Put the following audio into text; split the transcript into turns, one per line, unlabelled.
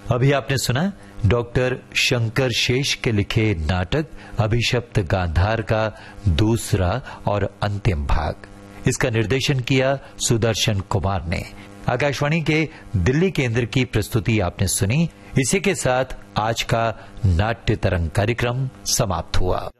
अभी आपने सुना डॉक्टर शंकर शेष के लिखे नाटक अभिशप्त गांधार का दूसरा और अंतिम भाग। इसका निर्देशन किया सुदर्शन कुमार ने। आकाशवाणी के दिल्ली केंद्र की प्रस्तुति आपने सुनी। इसी के साथ आज का नाट्य तरंग कार्यक्रम समाप्त हुआ।